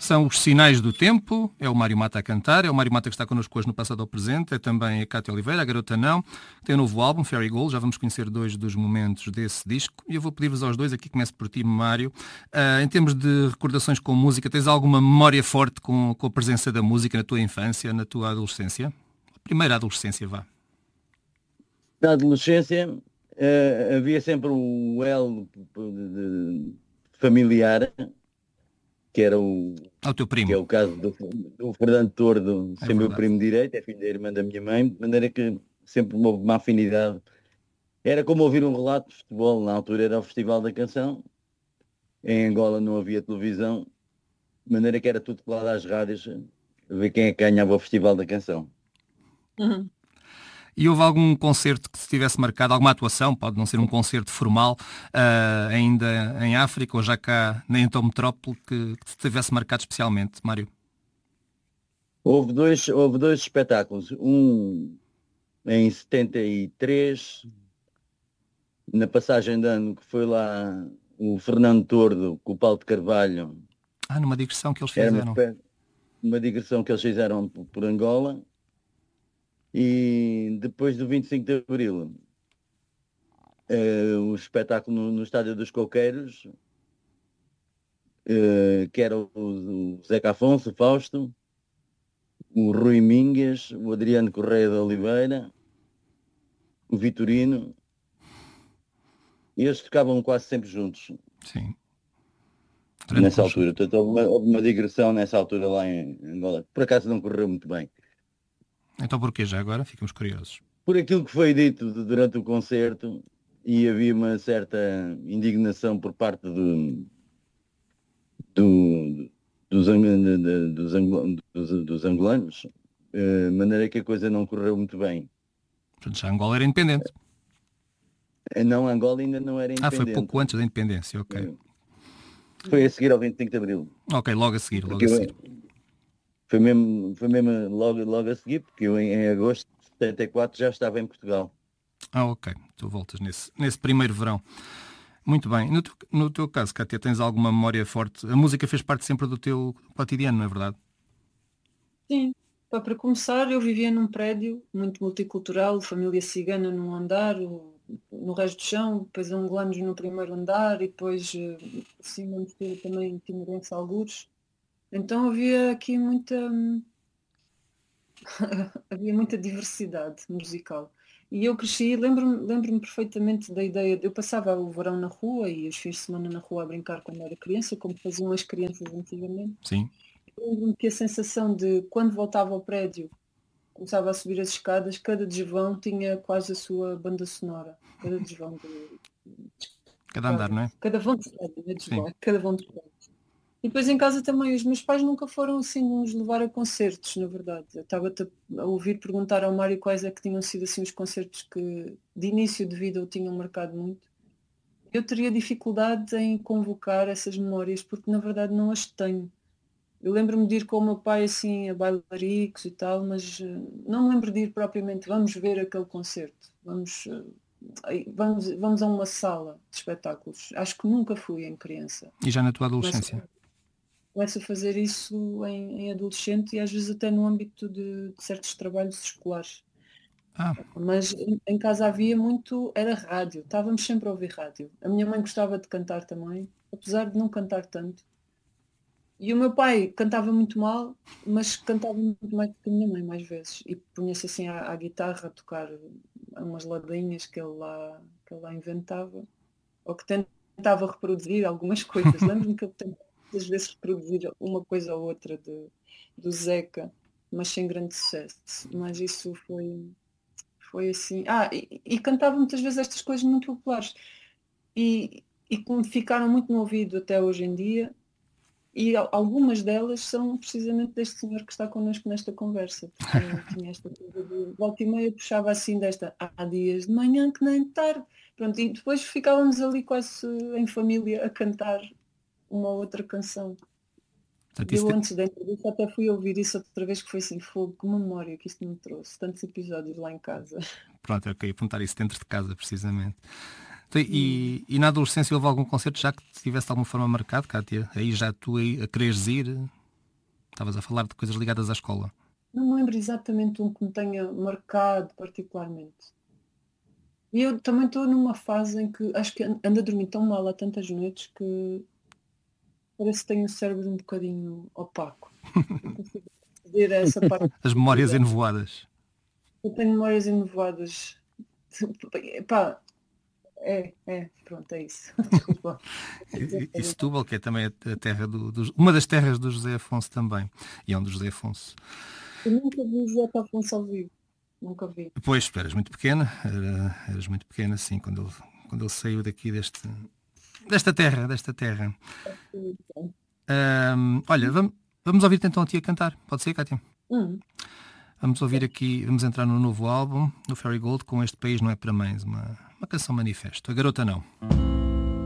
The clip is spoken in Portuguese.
São os Sinais do Tempo, é o Mário Mata a cantar, é o Mário Mata que está connosco hoje no Passado ao Presente, é também a Cátia Oliveira, a Garota Não, tem um novo álbum, Fairy Gold, já vamos conhecer 2 dos momentos desse disco, e eu vou pedir-vos aos 2, aqui começo por ti, Mário, em termos de recordações com música, tens alguma memória forte com a presença da música na tua infância, na tua adolescência? Primeira adolescência, vá. Na adolescência havia sempre um elo familiar, que era Ao teu primo. que é o caso do Fernando Tordo, ser meu verdade. primo direito, é filho da irmã da minha mãe, de maneira que sempre houve uma afinidade. Era como ouvir um relato de futebol, na altura era o Festival da Canção, em Angola não havia televisão, de maneira que era tudo colado às rádios, a ver quem é que ganhava o Festival da Canção. Uhum. E houve algum concerto que se tivesse marcado, alguma atuação, pode não ser um concerto formal, ainda em África ou já cá na então metrópole, que te tivesse marcado especialmente, Mário? Houve dois espetáculos, um em 73, na passagem de ano, que foi lá o Fernando Tordo com o Paulo de Carvalho. Numa digressão que eles Era fizeram. uma digressão que eles fizeram por Angola. E depois do 25 de Abril, o espetáculo no Estádio dos Coqueiros, que era o Zeca Afonso, o Fausto, o Rui Mingas, o Adriano Correia de Oliveira, o Vitorino. E eles tocavam quase sempre juntos. Sim. Nessa altura. Portanto, houve uma digressão nessa altura lá em Angola. Por acaso não correu muito bem. Então porquê já agora? Ficamos curiosos. Por aquilo que foi dito durante o concerto, e havia uma certa indignação por parte dos angolanos, de maneira que a coisa não correu muito bem. Portanto, já Angola era independente. Não, Angola ainda não era independente. Foi pouco antes da independência, ok. Foi a seguir ao 25 de Abril. Ok, logo a seguir. Foi mesmo logo a seguir, porque eu em agosto de 74 já estava em Portugal. Ok. Tu voltas nesse primeiro verão. Muito bem. No teu caso, Cátia, tens alguma memória forte? A música fez parte sempre do teu cotidiano, não é verdade? Sim. Para começar, eu vivia num prédio muito multicultural, família cigana num andar, no resto do chão, depois angolanos no primeiro andar e depois assim uma mistura também timorense algures. Então havia aqui havia muita diversidade musical. E eu cresci, lembro-me perfeitamente da ideia de eu passava o verão na rua e os fins de semana na rua a brincar quando era criança, como faziam as crianças antigamente. Sim. Lembro-me que a sensação de quando voltava ao prédio, começava a subir as escadas, cada desvão tinha quase a sua banda sonora. Cada desvão Cada andar, não é? Cada vão de escada, não é desvão, cada vão de escada. E depois em casa também, os meus pais nunca foram assim nos levar a concertos, na verdade. Eu estava a ouvir perguntar ao Mário quais é que tinham sido assim os concertos que de início de vida o tinham marcado muito. Eu teria dificuldade em convocar essas memórias, porque na verdade não as tenho. Eu lembro-me de ir com o meu pai assim a bailaricos e tal, mas não me lembro de ir propriamente, vamos ver aquele concerto, vamos a uma sala de espetáculos. Acho que nunca fui em criança. E já na tua adolescência? Começo a fazer isso em adolescente e às vezes até no âmbito de certos trabalhos escolares. Mas em casa havia muito, era rádio, estávamos sempre a ouvir rádio. A minha mãe gostava de cantar também, apesar de não cantar tanto. E o meu pai cantava muito mal, mas cantava muito mais do que a minha mãe, mais vezes. E punha-se assim à guitarra a tocar umas ladainhas que ele lá inventava, ou que tentava reproduzir algumas coisas. Lembro-me que ele tentava às vezes reproduzir uma coisa ou outra do Zeca, mas sem grande sucesso. Mas isso foi assim. E cantava muitas vezes estas coisas muito populares. E como ficaram muito no ouvido até hoje em dia, e algumas delas são precisamente deste senhor que está connosco nesta conversa, porque tinha esta coisa de volta e meia, puxava assim desta, há dias de manhã que nem de tarde. Pronto, e depois ficávamos ali quase em família a cantar uma outra canção. Eu antes da entrevista até fui ouvir isso outra vez, que foi assim, fogo, que memória que isto me trouxe, tantos episódios lá em casa. Pronto, eu queria apontar isso dentro de casa, precisamente. E na adolescência houve algum concerto já que tivesse de alguma forma marcado, Cátia? Aí já tu a quereres ir? Estavas a falar de coisas ligadas à escola. Não me lembro exatamente um que me tenha marcado particularmente. E eu também estou numa fase em que acho que ando a dormir tão mal há tantas noites que parece que tenho o cérebro um bocadinho opaco. Não consigo perceber essa parte. As memórias enevoadas. Eu tenho memórias enevoadas. Pá, pronto, é isso. Desculpa. E Setúbal, que é também a terra uma das terras do José Afonso também. E é onde o José Afonso... Eu nunca vi o José Afonso ao vivo. Nunca vi. Pois, eras muito pequena. Eras muito pequena, sim, quando ele saiu daqui desta terra. Olha, vamos ouvir então a tia cantar. Pode ser, Cátia? Vamos ouvir aqui, vamos entrar no novo álbum, do Ferry Gold, com Este País Não É Para Mães, uma canção manifesto. A Garota Não.